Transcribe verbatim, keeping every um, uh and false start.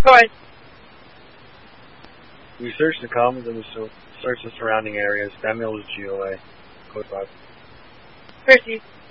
Go ahead. We search the commons and we search the surrounding areas. Samuel is G O A. Code five. Chrissy.